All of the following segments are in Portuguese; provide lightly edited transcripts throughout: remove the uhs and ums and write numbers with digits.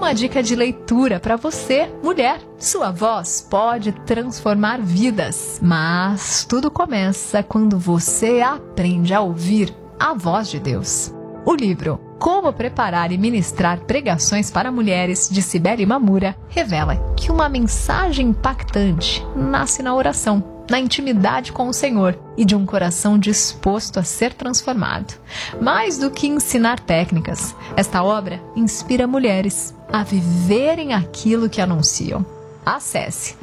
uma dica de leitura para você, mulher. Sua voz pode transformar vidas, mas tudo começa quando você aprende a ouvir a voz de Deus. O livro Como Preparar e Ministrar Pregações para Mulheres, de Cibele Mamura, revela que uma mensagem impactante nasce na oração, na intimidade com o Senhor e de um coração disposto a ser transformado. Mais do que ensinar técnicas, esta obra inspira mulheres a viverem aquilo que anunciam. Acesse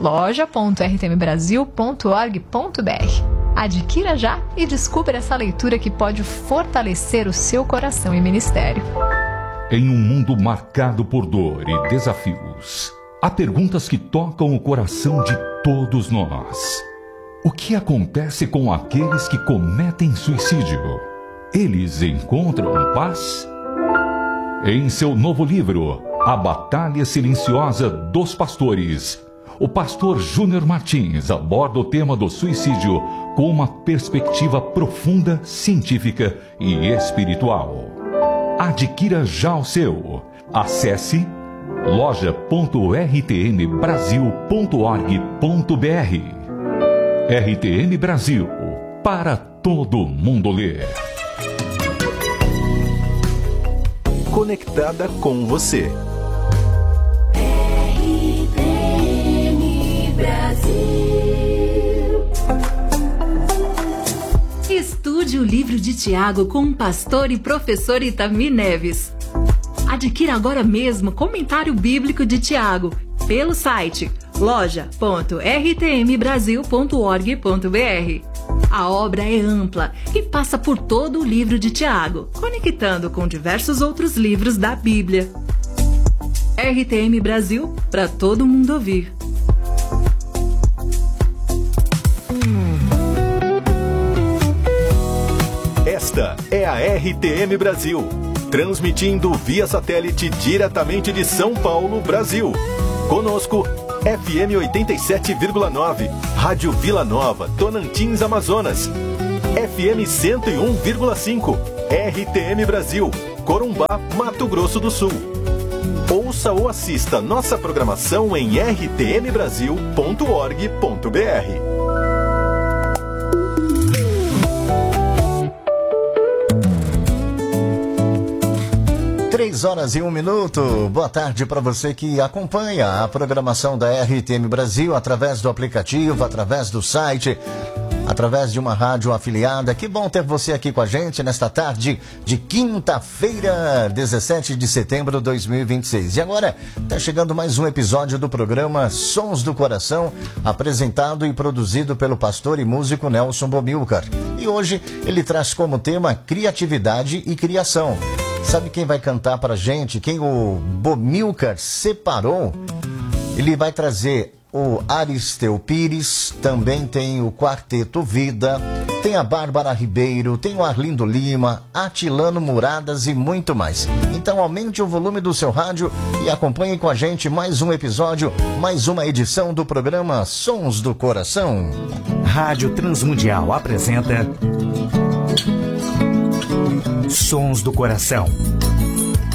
loja.rtmbrasil.org.br. Adquira já e descubra essa leitura que pode fortalecer o seu coração e ministério. Em um mundo marcado por dor e desafios, há perguntas que tocam o coração de todos nós. O que acontece com aqueles que cometem suicídio? Eles encontram paz? Em seu novo livro, A Batalha Silenciosa dos Pastores, o pastor Júnior Martins aborda o tema do suicídio com uma perspectiva profunda, científica e espiritual. Adquira já o seu. Acesse loja.rtmbrasil.org.br. RTM Brasil, para todo mundo ler. Conectada com você. RTM Brasil. Estude o livro de Tiago com o pastor e professor Itamir Neves. Adquira agora mesmo Comentário Bíblico de Tiago pelo site loja.rtmbrasil.org.br. A obra é ampla e passa por todo o livro de Tiago, conectando com diversos outros livros da Bíblia. RTM Brasil, para todo mundo ouvir. Esta é a RTM Brasil, transmitindo via satélite diretamente de São Paulo, Brasil. Conosco, FM 87,9, Rádio Vila Nova, Tonantins, Amazonas. FM 101,5, RTM Brasil, Corumbá, Mato Grosso do Sul. Ouça ou assista nossa programação em rtmbrasil.org.br. 3h01. Boa tarde para você que acompanha a programação da RTM Brasil através do aplicativo, através do site, através de uma rádio afiliada. Que bom ter você aqui com a gente nesta tarde de quinta-feira, 17 de setembro de 2026. E agora está chegando mais um episódio do programa Sons do Coração, apresentado e produzido pelo pastor e músico Nelson Bomilcar. E hoje ele traz como tema criatividade e criação. Sabe quem vai cantar pra gente? Quem o Bomilcar separou? Ele vai trazer o Aristeu Pires, também tem o Quarteto Vida, tem a Bárbara Ribeiro, tem o Arlindo Lima, Atilano Muradas e muito mais. Então aumente o volume do seu rádio e acompanhe com a gente mais um episódio, mais uma edição do programa Sons do Coração. Rádio Transmundial apresenta Sons do Coração,